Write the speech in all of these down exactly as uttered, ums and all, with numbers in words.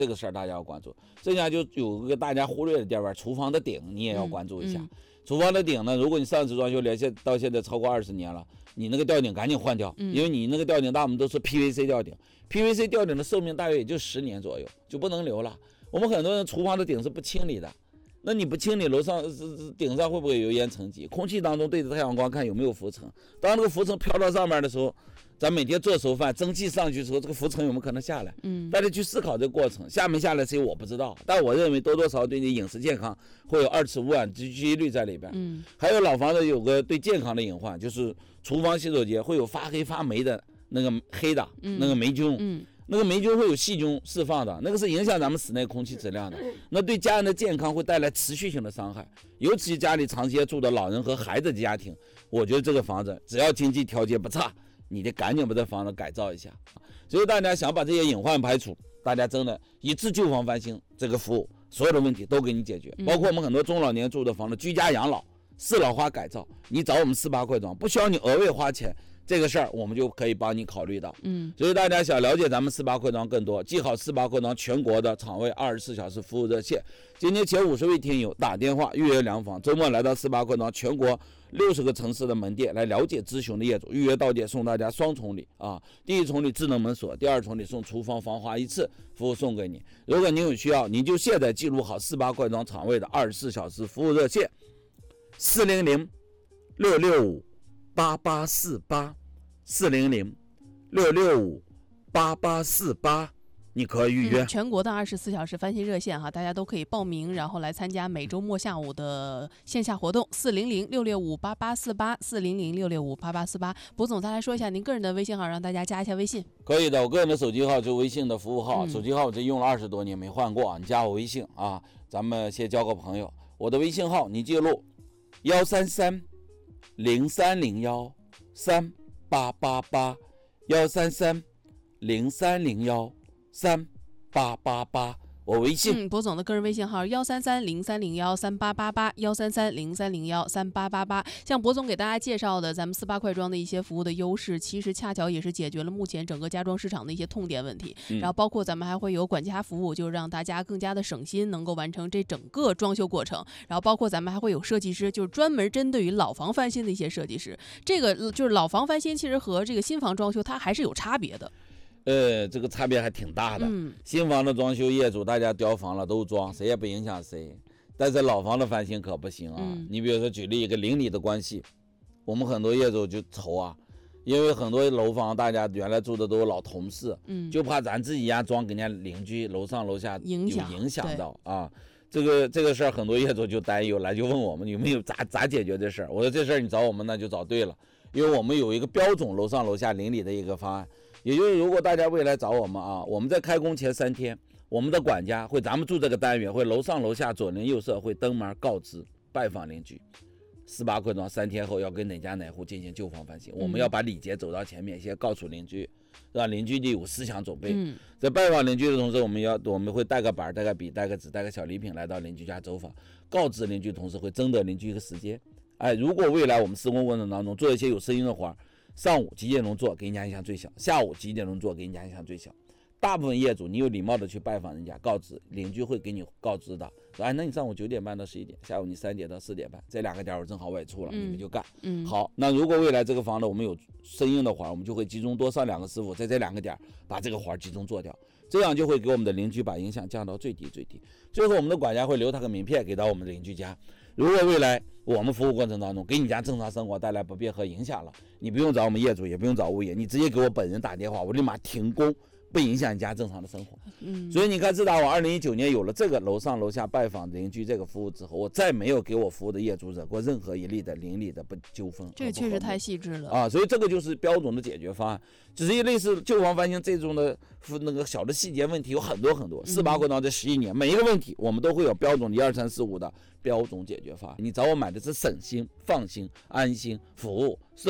这个事儿大家要关注。剩下就有个大家忽略的地方，厨房的顶你也要关注一下。嗯嗯、厨房的顶呢，如果你上次装修连续到现在超过二十年了，你那个吊顶赶紧换掉，嗯、因为你那个吊顶大部分都是 P V C 吊顶 ，P V C 吊顶的寿命大约也就十年左右，就不能留了。我们很多人厨房的顶是不清理的。那你不清理，楼上顶上会不会有油烟沉积？空气当中对着太阳光看有没有浮尘？当这个浮尘飘到上面的时候，咱每天做熟饭，蒸汽上去的时候，这个浮尘有没有可能下来？嗯，大家去思考这个过程，下没下来谁我不知道，但我认为多多少少对你饮食健康会有二次污染几率在里边。嗯，还有老房子有个对健康的隐患，就是厨房洗手间会有发黑发霉的那个黑的、嗯、那个霉菌。嗯。那个霉菌会有细菌释放的，那个是影响咱们室内空气质量的，那对家人的健康会带来持续性的伤害，尤其家里长期住的老人和孩子的家庭，我觉得这个房子只要经济条件不差，你得赶紧把这房子改造一下。所以大家想把这些隐患排除，大家真的一次旧房翻新这个服务，所有的问题都给你解决，包括我们很多中老年住的房子，居家养老、适老化改造，你找我们四八快装，不需要你额外花钱。这个事儿我们就可以帮你考虑到，嗯，所以大家想了解咱们四八快装更多，记好四八快装全国的厂位二十四小时服务热线。今天前五十位听友打电话预约量房，周末来到四八快装全国六十个城市的门店来了解咨询的业主，预约到店送大家双重礼啊！第一重礼智能门锁，第二重礼送厨房防滑一次服务送给你。如果您有需要，您就现在记录好四八快装厂位的二十四小时服务热线：四零零六六五八八四八。四零零六六五八八四八，你可以预约、 嗯、全国的二十四小时翻新热线哈，大家都可以报名，然后来参加每周末下午的线下活动。四零零六六五八八四八，四零零六六五八八四八。卜总，再来说一下您个人的微信号，让大家加一下微信。 可以的，我个人的手机号就是微信的服务号，嗯、手机号我这用了二十多年没换过，你加我微信啊，咱们先交个朋友。我的微信号你记录幺三三零三零幺三。八八八幺三三零三零幺三八八八，我微信。 嗯，卜总的个人微信号幺三三零三零幺三八八八幺三三零三零幺三八八八。像卜总给大家介绍的咱们四八快装的一些服务的优势，其实恰巧也是解决了目前整个家装市场的一些痛点问题。嗯、然后包括咱们还会有管家服务，就让大家更加的省心，能够完成这整个装修过程。然后包括咱们还会有设计师，就是专门针对于老房翻新的一些设计师。这个就是老房翻新，其实和这个新房装修它还是有差别的。 呃，这个差别还挺大的。嗯，新房的装修业主大家雕房了都装，谁也不影响谁。但是老房的翻新可不行啊。嗯、你比如说举例一个邻里的关系，我们很多业主就愁啊，因为很多楼房大家原来住的都是老同事，嗯，就怕咱自己家装给人家邻居楼上楼下有影响到啊。这个这个事儿很多业主就担忧，来就问我们有没有咋咋解决这事儿。我说这事儿你找我们那就找对了，因为我们有一个标准楼上楼下邻里的一个方案。也就是如果大家未来找我们啊，我们在开工前三天，我们的管家会，咱们住这个单元会楼上楼下左邻右舍会登门告知拜访邻居，四八快装三天后要跟哪家哪户进行旧房翻新，我们要把礼节走到前面，先告诉邻居，让邻居有思想准备。嗯、在拜访邻居的同时，我们要我们会带个板、带个笔、带个纸、带个小礼品来到邻居家走访，告知邻居，同时会征得邻居一个时间。哎，如果未来我们施工过程当中做一些有声音的活，上午几点钟做给人家影响最小，下午几点钟做给人家影响最小。大部分业主你有礼貌的去拜访人家，告知邻居会给你告知的，说哎，那你上午九点半到十一点，下午你三点到四点半，这两个点我正好外出了，嗯、你们就干。嗯，好，那如果未来这个房子我们有生硬的活，我们就会集中多上两个师傅，在这两个点把这个活集中做掉，这样就会给我们的邻居把影响降到最低最低。最后我们的管家会留他个名片给到我们的邻居家。如果未来我们服务过程当中给你家正常生活带来不便和影响了，你不用找我们业主，也不用找物业，你直接给我本人打电话，我立马停工，不影响你家正常的生活。嗯，所以你看，自打我二零一九年有了这个楼上楼下拜访邻居这个服务之后，我再没有给我服务的业主惹过任何一例的邻里的不纠纷。 这个确实太细致了啊！所以这个就是标准的解决方案。只是类似旧房翻新这种的那个小的细节问题有很多很多。四八快装这十一年，每一个问题我们都会有标准的一二三四五的标准解决方案。你找我买的是省心、放心、安心、服务、售后、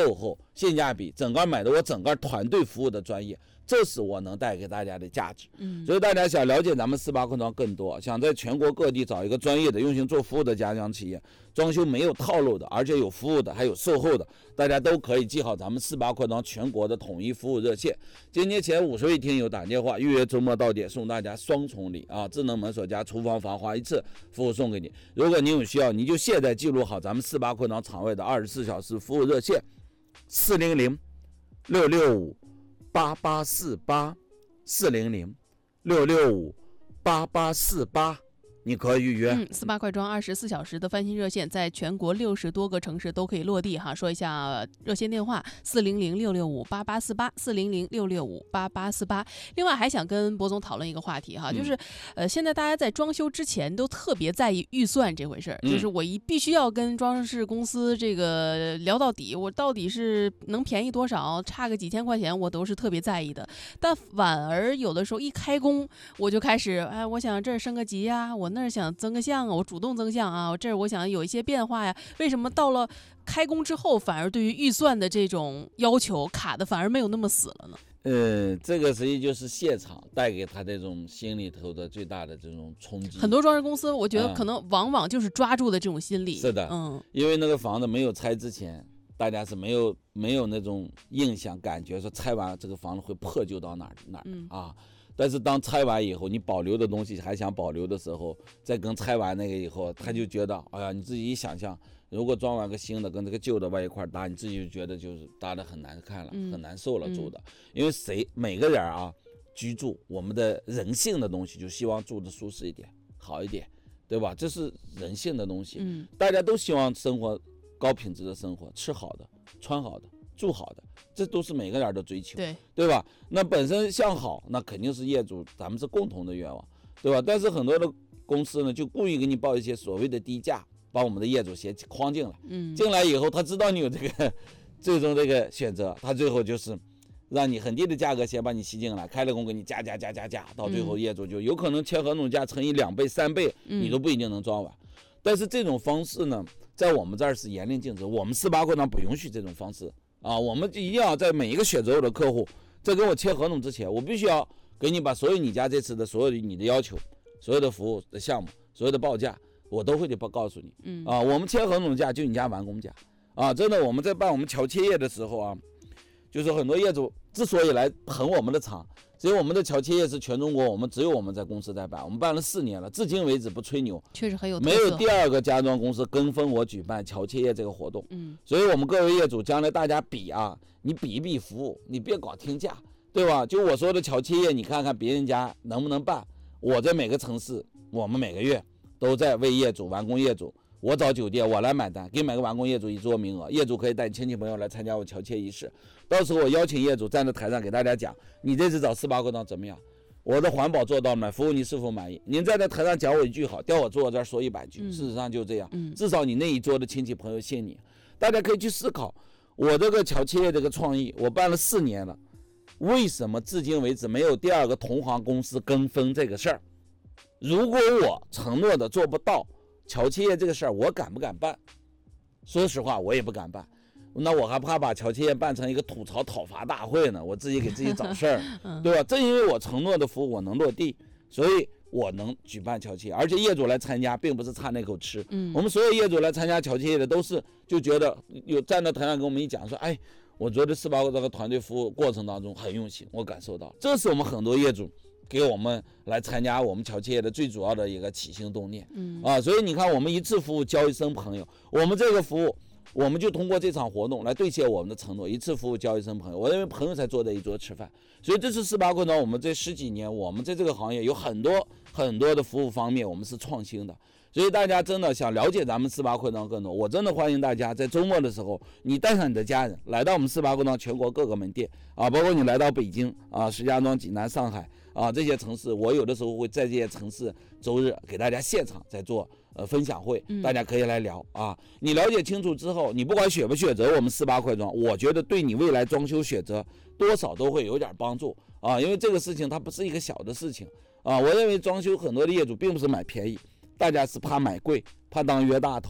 性价比，整个买的我整个团队服务的专业，这是我能带给大家的价值。 嗯， 所以大家想了解咱们四八快装更多，想在全国各地找一个专业的用心做服务的家装企业，装修没有套路的，而且有服务的，还有售后的，大家都可以记好咱们四八快装全国的统一服务热线。今天前五十位听友打电话预约周末到点，送大家双重礼啊，智能门锁加厨房防滑一次服务送给你。如果您有需要，你就现在记录好咱们四八快装场外的二十四小时服务热线，四零零六六五八八四八。四零零六六五八八四八，你可以预约。 嗯，四八快装二十四小时的翻新热线，在全国六十多个城市都可以落地哈。说一下热线电话：四零零六六五八八四八，四零零六六五八八四八。另外还想跟博总讨论一个话题哈，就是，呃，现在大家在装修之前都特别在意预算这回事儿， 嗯、 就是我一必须要跟装饰公司这个聊到底，我到底是能便宜多少，差个几千块钱我都是特别在意的。但反而有的时候一开工，我就开始，哎，我想这儿升个级呀，我那儿想增个项啊，我主动增项啊，我这儿我想有一些变化呀。为什么到了开工之后，反而对于预算的这种要求卡的反而没有那么死了呢？ 呃，这个实际就是现场带给他这种心里头的最大的这种冲击。 很多装饰公司，我觉得可能往往就是抓住的这种心理。 嗯、是的，嗯，因为那个房子没有拆之前，大家是没有没有那种印象感觉说拆完这个房子会破旧到哪儿哪儿、嗯、啊。但是当拆完以后，你保留的东西还想保留的时候，再跟拆完那个以后，他就觉得，哎呀，你自己一想象，如果装完个新的跟这个旧的往一块搭，你自己就觉得就是搭的很难看了，嗯、很难受了住的。嗯、因为谁每个人啊，居住我们的人性的东西，就希望住的舒适一点，好一点，对吧？这是人性的东西。嗯，大家都希望生活高品质的生活，吃好的，穿好的，住好的。这都是每个人的追求， 对对吧？那本身向好，那肯定是业主咱们是共同的愿望，对吧？但是很多的公司呢，就故意给你报一些所谓的低价，把我们的业主先框进来。嗯，进来以后，他知道你有这个最终这个选择，他最后就是让你很低的价格先把你吸进来，开了工给你加加加加加，到最后业主就有可能签合同价乘以两倍、三倍，你都不一定能装完。嗯、但是这种方式呢，在我们这儿是严令禁止，我们四八快装不允许这种方式。啊，我们一定要在每一个选择我的客户，在跟我签合同之前，我必须要给你把所有你家这次的所有的你的要求、所有的服务的项目、所有的报价，我都会得报告诉你。嗯啊，我们签合同价就你家完工价。啊，真的，我们在办我们桥切业的时候啊，就是很多业主之所以来捧我们的场，只有我们的桥切业是全中国我们只有我们在公司在办，我们办了四年了，至今为止不吹牛， 确实很有特色， 没有第二个家装公司跟风我举办桥切业这个活动。嗯，所以我们各位业主将来大家比啊，你比一比服务，你别搞听价，对吧？就我说的桥切业，你看看别人家能不能办。我在每个城市，我们每个月都在为业主完工业主。我找酒店，我来买单，给每个完工业主一桌名额，业主可以带亲戚朋友来参加我桥切仪式。到时候我邀请业主站在台上给大家讲，你这次找四八快装怎么样？我的环保做到了吗？服务你是否满意？您站在台上讲我一句好，调我坐我这儿说一百句。嗯、事实上就这样，嗯、至少你那一桌的亲戚朋友信你。大家可以去思考，我这个桥切这个创意，我办了四年了，为什么至今为止没有第二个同行公司跟风这个事儿？如果我承诺的做不到，桥切业这个事儿我敢不敢办？说实话我也不敢办，那我还怕把桥切业办成一个吐槽讨伐大会呢，我自己给自己找事儿，对吧？正因为我承诺的服务我能落地，所以我能举办桥切业，而且业主来参加并不是差那口吃。嗯，我们所有业主来参加桥切业的都是就觉得有站在台上跟我们一讲说，哎，我觉得四八这个团队服务过程当中很用心，我感受到，这是我们很多业主给我们来参加我们桥切业的最主要的一个起心动念。嗯啊，所以你看我们一次服务交一生朋友，我们这个服务我们就通过这场活动来兑现我们的承诺，一次服务交一生朋友。我认为朋友才坐在一桌吃饭，所以这是四八快装我们这十几年我们在这个行业有很多很多的服务方面我们是创新的。所以大家真的想了解咱们四八快装更多，我真的欢迎大家在周末的时候，你带上你的家人来到我们四八快装全国各个门店啊，包括你来到北京啊、石家庄、济南、上海啊这些城市，我有的时候会在这些城市周日给大家现场在做呃分享会，大家可以来聊啊。你了解清楚之后，你不管选不选择我们四八快装，我觉得对你未来装修选择多少都会有点帮助啊，因为这个事情它不是一个小的事情啊。我认为装修很多的业主并不是买便宜。大家是怕买贵，怕当冤大头，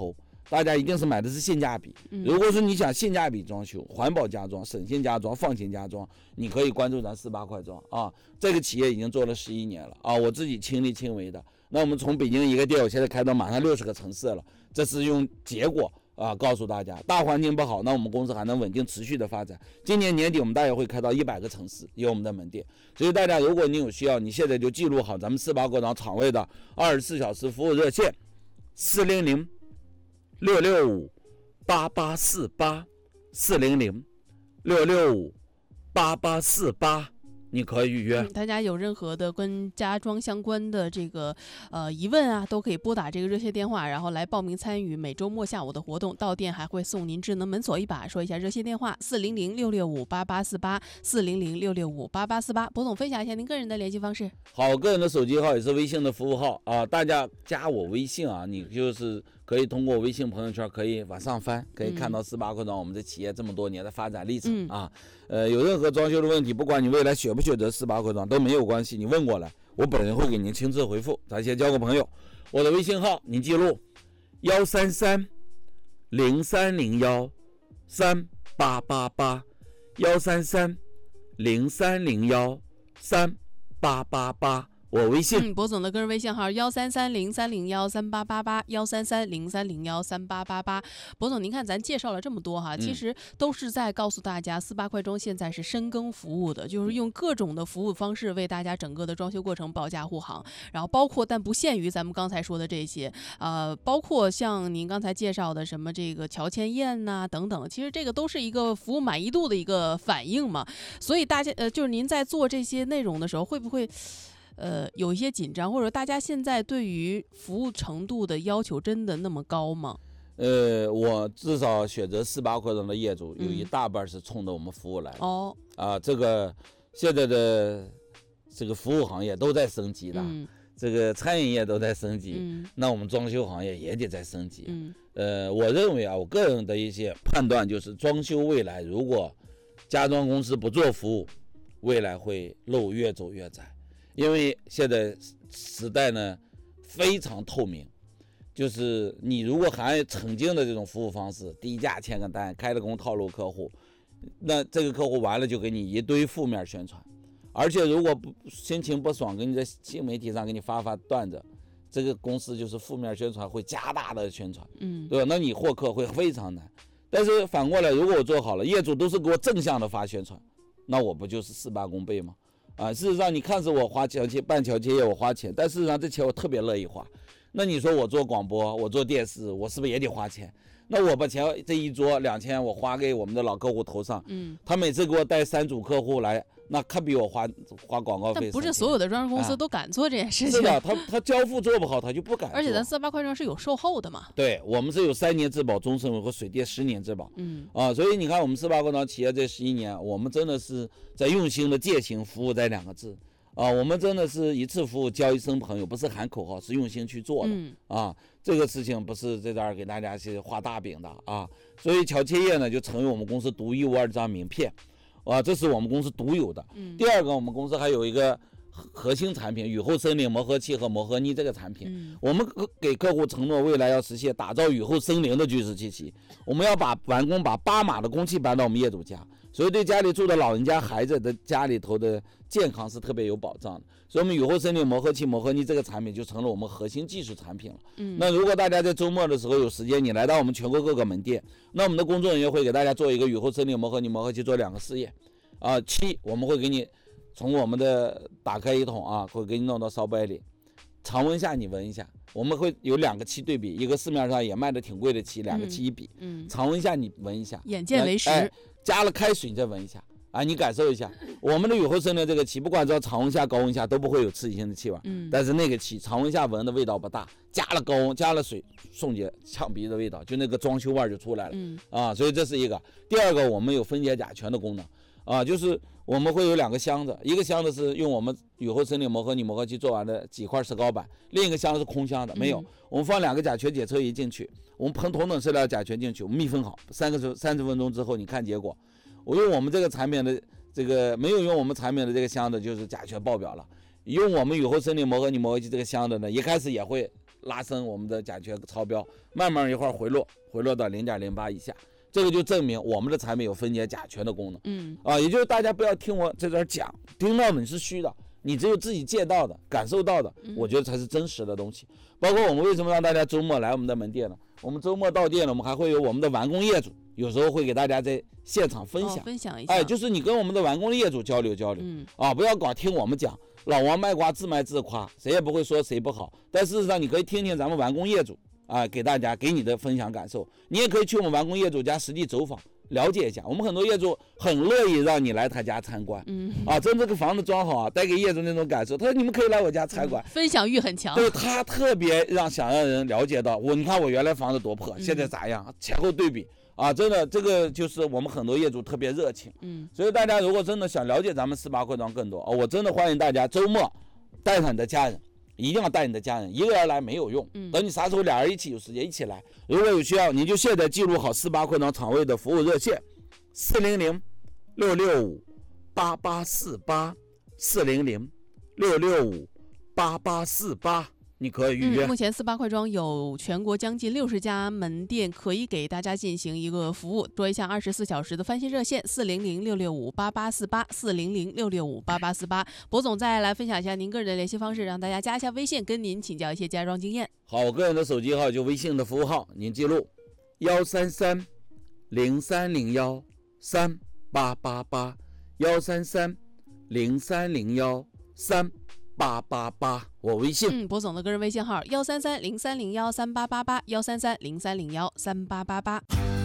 大家一定是买的是性价比。如果说你想性价比装修、环保家装、省心家装、放心家装，你可以关注咱四八快装啊。这个企业已经做了十一年了啊，我自己亲力亲为的。那我们从北京一个店，我现在开到马上六十个城市了，这是用结果啊告诉大家。大环境不好，那我们公司还能稳定持续的发展。今年年底我们大约会开到一百个城市，有我们的门店。所以大家如果你有需要，你现在就记录好咱们四八快装厂位的二十四小时服务热线：四零零六六五八八四八，四零零六六五八八四八。你可以预约、 嗯、大家有任何的跟家装相关的这个呃疑问啊，都可以拨打这个热线电话，然后来报名参与每周末下午的活动。到店还会送您智能门锁一把。说一下热线电话：四零零六六五八八四八，四零零六六五八八四八。博总分享一下您个人的联系方式。 好，个人的手机号也是微信的服务号啊，大家加我微信啊，你就是可以通过微信朋友圈可以往上翻，可以看到四八快装我们这企业这么多年的发展历程、嗯、啊。呃，有任何装修的问题，不管你未来选不选择四八快装都没有关系，你问过来，我本人会给您亲自回复。咱先交个朋友，我的微信号您记录：幺三三零三零幺三八八八，幺三三零三零幺三八八八。我微信， 嗯，博总的个人微信号幺三三零三零幺三八八八，幺三三零三零幺三八八八。博总，您看咱介绍了这么多哈，其实都是在告诉大家，四八快装现在是深耕服务的，就是用各种的服务方式为大家整个的装修过程保驾护航。然后包括但不限于咱们刚才说的这些，呃，包括像您刚才介绍的什么这个乔迁宴呐、啊、等等，其实这个都是一个服务满意度的一个反应嘛。所以大家呃，就是您在做这些内容的时候，会不会？呃，有一些紧张，或者大家现在对于服务程度的要求真的那么高吗？ 呃，我至少选择四八快装的业主、嗯、有一大半是冲着我们服务来的。哦，啊，这个现在的这个服务行业都在升级的，嗯、这个餐饮业都在升级、嗯，那我们装修行业也得在升级。嗯，呃，我认为啊，我个人的一些判断就是，装修未来如果家装公司不做服务，未来会路越走越窄。因为现在时代呢非常透明，就是你如果还曾经的这种服务方式，低价签个单，开了工套路客户，那这个客户完了就给你一堆负面宣传，而且如果不心情不爽，给你在新媒体上给你发发段子，这个公司就是负面宣传会加大的宣传，嗯，对吧？那你获客会非常难。但是反过来，如果我做好了，业主都是给我正向的发宣传，那我不就是事半功倍吗？啊，事实上你看是我花钱办乔迁业我花钱，但事实上这钱我特别乐意花。那你说我做广播，我做电视，我是不是也得花钱？那我把钱这一桌两千我花给我们的老客户头上，嗯，他每次给我带三组客户来，那可比我花花广告费。 但不是所有的装修公司都敢做这件事情。 是的，他他交付做不好，他就不敢做。 而且咱四八快装是有售后的嘛？ 对，我们是有三年质保终身和水电十年质保。嗯啊，所以你看我们四八快装企业这十一年，我们真的是在用心的践行服务这两个字。啊，我们真的是一次服务交一生朋友，不是喊口号，是用心去做的、嗯、啊。这个事情不是在这儿给大家是画大饼的啊。所以乔迁业呢，就成为我们公司独一无二的张名片，啊，这是我们公司独有的。嗯、第二个，我们公司还有一个核心产品——雨后森林磨合器和磨合泥这个产品、嗯，我们给客户承诺未来要实现打造雨后森林的居室气息。我们要把完工把八码的公气搬到我们业主家。所以对家里住的老人家孩子的家里头的健康是特别有保障的，所以我们雨后森林磨合器磨合泥这个产品就成了我们核心技术产品了。嗯，那如果大家在周末的时候有时间，你来到我们全国各个门店，那我们的工作人员会给大家做一个雨后森林磨合泥磨合器做两个试验，啊，七我们会给你从我们的打开一桶啊，会给你弄到烧杯里，常温下你闻一下。我们会有两个漆对比，一个市面上也卖的挺贵的漆，两个漆一比，嗯，常温下你闻一下， 眼见为实。 哎，加了开水你再闻一下，啊，你感受一下，我们的雨后森林这个漆，不管在常温下、高温下都不会有刺激性的气味，嗯，但是那个漆常温下闻的味道不大，加了高温、加了水，送解呛鼻的味道，就那个装修味就出来了，嗯，啊，所以这是一个。第二个，我们有分解甲醛的功能，啊，就是我们会有两个箱子，一个箱子是用我们雨后森林磨合泥磨合器做完的几块石膏板，另一个箱子是空箱的，没有，嗯、我们放两个甲醛检测仪进去，我们喷同等色料甲醛进去，我们密封好，三个三十分钟之后你看结果。我用我们这个产品的这个没有用我们产品的这个箱子，就是甲醛爆表了。用我们雨后森林磨合泥磨合器这个箱子呢，一开始也会拉升我们的甲醛超标，慢慢一会儿回落，回落到零点零八以下。这个就证明我们的产品有分解甲醛的功能。 嗯啊，也就是大家不要听我在这儿讲，听到的是虚的，你只有自己见到的、感受到的，我觉得才是真实的东西。包括我们为什么让大家周末来我们的门店呢？我们周末到店了，我们还会有我们的完工业主，有时候会给大家在现场分享， 哦、分享一下。 哎，就是你跟我们的完工的业主交流交流， 嗯啊，不要光听我们讲，老王卖瓜自卖自夸，谁也不会说谁不好。但事实上，你可以听听咱们完工业主啊，给大家给你的分享感受。你也可以去我们完工业主家实地走访。了解一下，我们很多业主很乐意让你来他家参观， 嗯啊，真这个房子装好啊，带给业主那种感受。他说你们可以来我家参观， 嗯、分享欲很强。 对他特别让想让人了解到我，你看我原来房子多破，现在咋样，前后对比啊，真的这个就是我们很多业主特别热情。 嗯， 所以大家如果真的想了解咱们四八快装更多，哦，我真的欢迎大家周末带上你的家人。一定要带你的家人，一个人来没有用。等你啥时候俩人一起有时间一起来，如果有需要，你就现在记录好四八快装厂位的服务热线：四零零六六五八八四八，四零零六六五八八四八。你可以预约、 嗯。目前四八快装有全国将近六十家门店，可以给大家进行一个服务。说一下二十四小时的翻新热线：四零零六六五八八四八，四零零六六五八八四八。博总再来分享一下您个人的联系方式，让大家加一下微信，跟您请教一些家装经验。 好，我个人的手机号就微信的服务号，您记录幺三三零三零幺三八八八，幺三三零三零幺三八八八，我微信。 嗯，博总的个人微信号幺三三零三零幺三八八八，幺三三零三零幺三八八八。